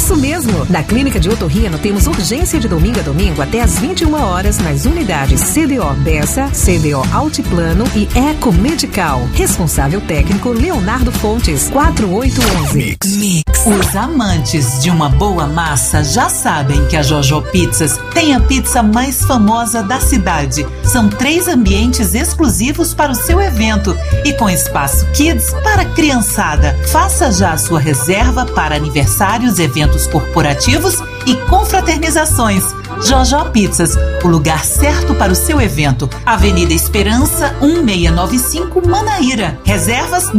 Isso mesmo! Na Clínica de Otorrino temos urgência de domingo a domingo até às 21 horas nas unidades CDO Bessa, CDO Altiplano e Eco Medical. Responsável técnico Leonardo Fontes, 4811. Mix. Os amantes de uma boa massa já sabem que a Jojo Pizzas tem a pizza mais famosa da cidade. São 3 ambientes exclusivos para o seu evento e com espaço kids para criançada. Faça já a sua reserva para aniversários, eventos corporativos e confraternizações. Jojo Pizzas, o lugar certo para o seu evento. Avenida Esperança, 1695, Manaíra. Reservas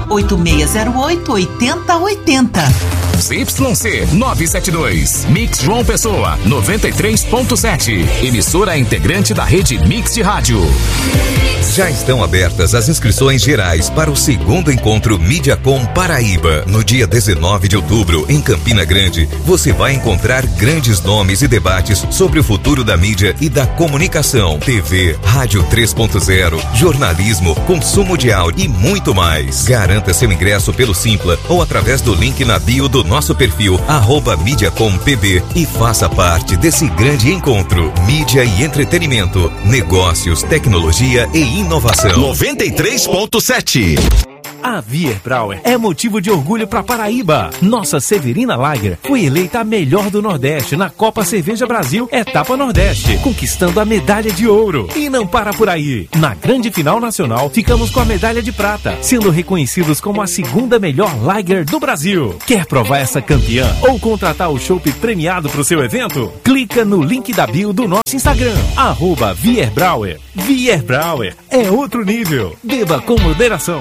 98608-8080. ZYC 972, Mix João Pessoa, 93.7. Emissora integrante da rede Mix de Rádio. Já estão abertas as inscrições gerais para o segundo encontro Mediacom Paraíba. No dia 19 de outubro, em Campina Grande, você vai encontrar grandes nomes e debates sobre o futuro da mídia e da comunicação. TV, Rádio 3.0, jornalismo, consumo de áudio e muito mais. Garanta seu ingresso pelo Simpla ou através do link na bio do nosso perfil @MediacomPB e faça parte desse grande encontro. Mídia e entretenimento, negócios, tecnologia e inovação. 93.7. A Wierbräu é motivo de orgulho para Paraíba. Nossa Severina Lager foi eleita a melhor do Nordeste na Copa Cerveja Brasil Etapa Nordeste, conquistando a medalha de ouro. E não para por aí. Na grande final nacional, ficamos com a medalha de prata, sendo reconhecidos como a segunda melhor Lager do Brasil. Quer provar essa campeã ou contratar o chopp premiado para o seu evento? Clica no link da bio do nosso Instagram, @Wierbräu. Wierbräu é outro nível. Beba com moderação.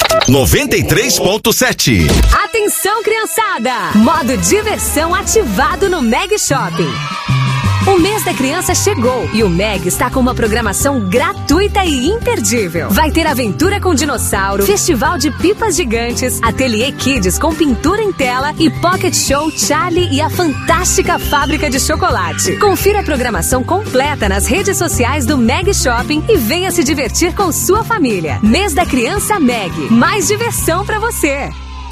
93.7. Atenção, criançada! Modo diversão ativado no Meg Shopping. O mês da criança chegou e o Meg está com uma programação gratuita e imperdível. Vai ter aventura com dinossauro, festival de pipas gigantes, ateliê kids com pintura em tela e pocket show Charlie e a fantástica fábrica de chocolate. Confira a programação completa nas redes sociais do Meg Shopping e venha se divertir com sua família. Mês da criança Meg. Mais diversão pra você.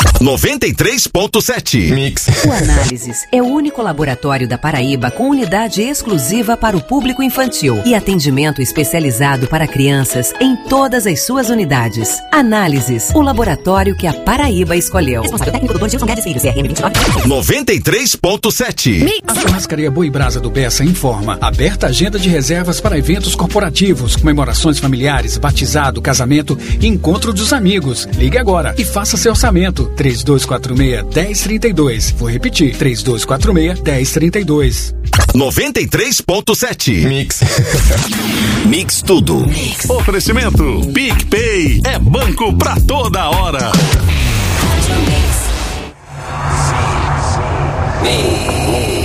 93.7. Mix. O Análises é o único laboratório da Paraíba com unidade exclusiva para o público infantil e atendimento especializado para crianças em todas as suas unidades. Análises, o laboratório que a Paraíba escolheu. Responsável técnico Dr. Gilson Guedes Filho, CRM 29. 93.7. A Churrascaria Boi Brasa do Bessa informa. Aberta agenda de reservas para eventos corporativos, comemorações familiares, batizado, casamento e encontro dos amigos. Ligue agora e faça seu orçamento. 3246-1032. Vou repetir, 3246-1032. 93.7. Mix. Mix tudo. Mix. Oferecimento PicPay. É banco pra toda hora. Mix.